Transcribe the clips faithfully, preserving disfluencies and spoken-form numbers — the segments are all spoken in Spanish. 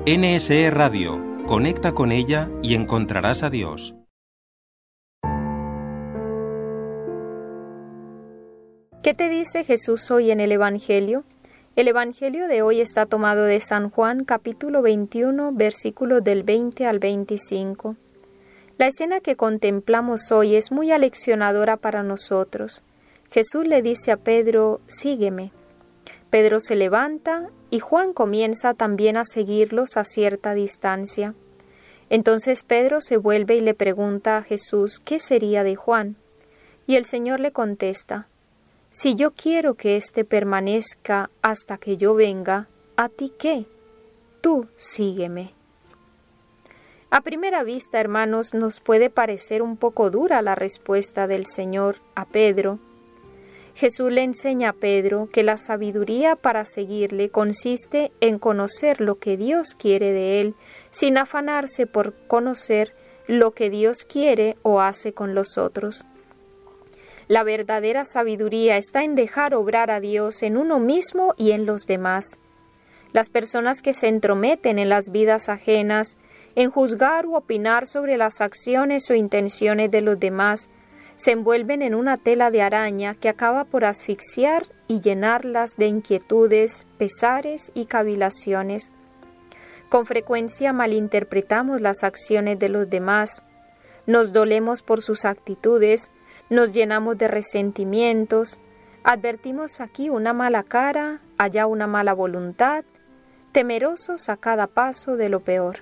N S E Radio. Conecta con ella y encontrarás a Dios. ¿Qué te dice Jesús hoy en el Evangelio? El Evangelio de hoy está tomado de San Juan, capítulo veintiuno, versículos del veinte al veinticinco. La escena que contemplamos hoy es muy aleccionadora para nosotros. Jesús le dice a Pedro, sígueme. Pedro se levanta y Juan comienza también a seguirlos a cierta distancia. Entonces Pedro se vuelve y le pregunta a Jesús qué sería de Juan. Y el Señor le contesta, si yo quiero que éste permanezca hasta que yo venga, ¿a ti qué? Tú sígueme. A primera vista, hermanos, nos puede parecer un poco dura la respuesta del Señor a Pedro. Jesús le enseña a Pedro que la sabiduría para seguirle consiste en conocer lo que Dios quiere de él, sin afanarse por conocer lo que Dios quiere o hace con los otros. La verdadera sabiduría está en dejar obrar a Dios en uno mismo y en los demás. Las personas que se entrometen en las vidas ajenas, en juzgar u opinar sobre las acciones o intenciones de los demás, se envuelven en una tela de araña que acaba por asfixiar y llenarlas de inquietudes, pesares y cavilaciones. Con frecuencia malinterpretamos las acciones de los demás, nos dolemos por sus actitudes, nos llenamos de resentimientos, advertimos aquí una mala cara, allá una mala voluntad, temerosos a cada paso de lo peor.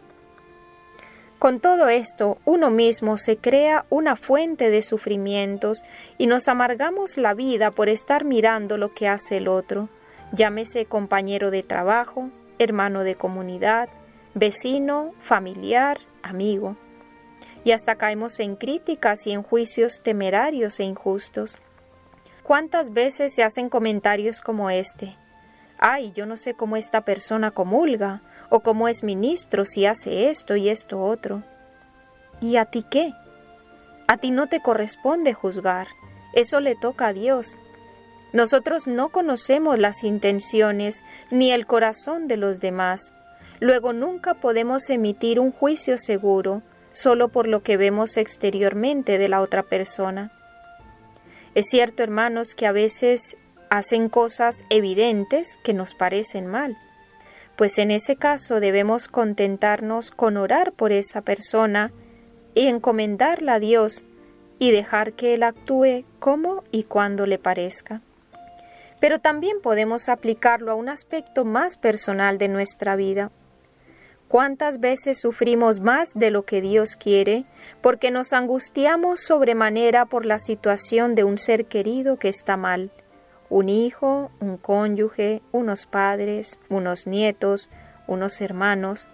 Con todo esto, uno mismo se crea una fuente de sufrimientos y nos amargamos la vida por estar mirando lo que hace el otro, llámese compañero de trabajo, hermano de comunidad, vecino, familiar, amigo. Y hasta caemos en críticas y en juicios temerarios e injustos. ¿Cuántas veces se hacen comentarios como este? Ay, yo no sé cómo esta persona comulga, o cómo es ministro si hace esto y esto otro. ¿Y a ti qué? A ti no te corresponde juzgar, eso le toca a Dios. Nosotros no conocemos las intenciones ni el corazón de los demás, luego nunca podemos emitir un juicio seguro solo por lo que vemos exteriormente de la otra persona. Es cierto, hermanos, que a veces hacen cosas evidentes que nos parecen mal, pues en ese caso debemos contentarnos con orar por esa persona y encomendarla a Dios y dejar que Él actúe como y cuando le parezca. Pero también podemos aplicarlo a un aspecto más personal de nuestra vida. ¿Cuántas veces sufrimos más de lo que Dios quiere porque nos angustiamos sobremanera por la situación de un ser querido que está mal? Un hijo, un cónyuge, unos padres, unos nietos, unos hermanos.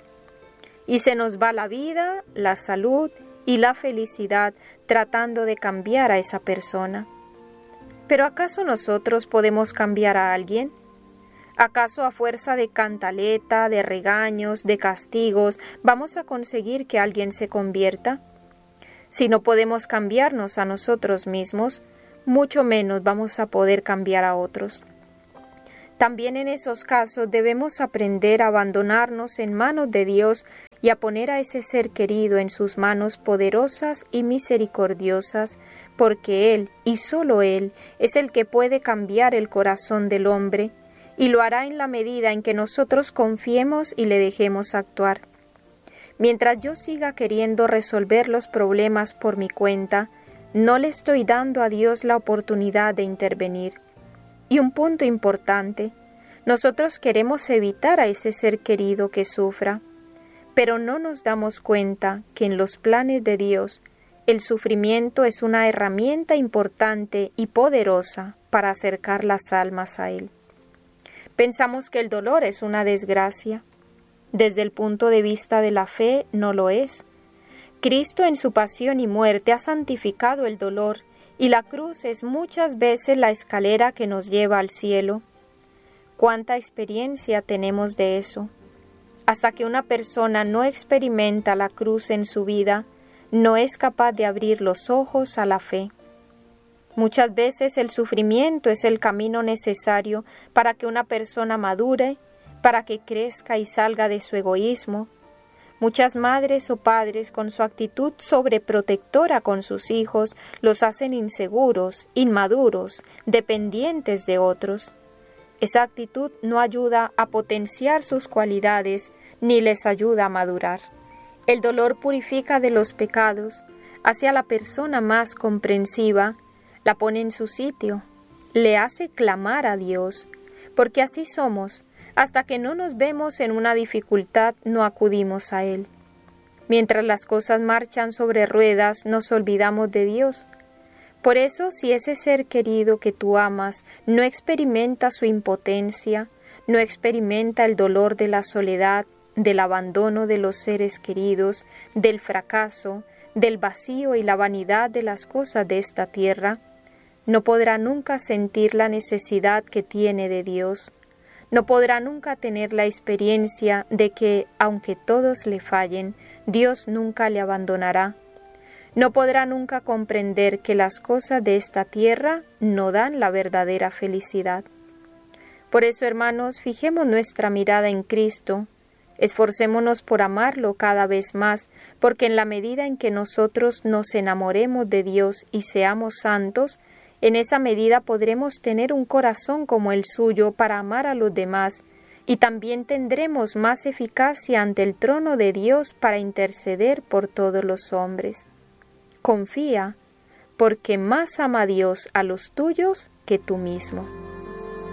Y se nos va la vida, la salud y la felicidad tratando de cambiar a esa persona. ¿Pero acaso nosotros podemos cambiar a alguien? ¿Acaso a fuerza de cantaleta, de regaños, de castigos, vamos a conseguir que alguien se convierta? Si no podemos cambiarnos a nosotros mismos, mucho menos vamos a poder cambiar a otros. También en esos casos debemos aprender a abandonarnos en manos de Dios y a poner a ese ser querido en sus manos poderosas y misericordiosas, porque Él, y solo Él, es el que puede cambiar el corazón del hombre, y lo hará en la medida en que nosotros confiemos y le dejemos actuar. Mientras yo siga queriendo resolver los problemas por mi cuenta, no le estoy dando a Dios la oportunidad de intervenir. Y un punto importante, nosotros queremos evitar a ese ser querido que sufra, pero no nos damos cuenta que en los planes de Dios el sufrimiento es una herramienta importante y poderosa para acercar las almas a Él. Pensamos que el dolor es una desgracia. Desde el punto de vista de la fe, no lo es. Cristo en su pasión y muerte ha santificado el dolor, y la cruz es muchas veces la escalera que nos lleva al cielo. ¿Cuánta experiencia tenemos de eso? Hasta que una persona no experimenta la cruz en su vida, no es capaz de abrir los ojos a la fe. Muchas veces el sufrimiento es el camino necesario para que una persona madure, para que crezca y salga de su egoísmo. Muchas madres o padres, con su actitud sobreprotectora con sus hijos, los hacen inseguros, inmaduros, dependientes de otros. Esa actitud no ayuda a potenciar sus cualidades ni les ayuda a madurar. El dolor purifica de los pecados, hace a la persona más comprensiva, la pone en su sitio, le hace clamar a Dios, porque así somos. Hasta que no nos vemos en una dificultad, no acudimos a Él. Mientras las cosas marchan sobre ruedas, nos olvidamos de Dios. Por eso, si ese ser querido que tú amas no experimenta su impotencia, no experimenta el dolor de la soledad, del abandono de los seres queridos, del fracaso, del vacío y la vanidad de las cosas de esta tierra, no podrá nunca sentir la necesidad que tiene de Dios. No podrá nunca tener la experiencia de que, aunque todos le fallen, Dios nunca le abandonará. No podrá nunca comprender que las cosas de esta tierra no dan la verdadera felicidad. Por eso, hermanos, fijemos nuestra mirada en Cristo, esforcémonos por amarlo cada vez más, porque en la medida en que nosotros nos enamoremos de Dios y seamos santos, en esa medida podremos tener un corazón como el suyo para amar a los demás, y también tendremos más eficacia ante el trono de Dios para interceder por todos los hombres. Confía, porque más ama Dios a los tuyos que tú mismo.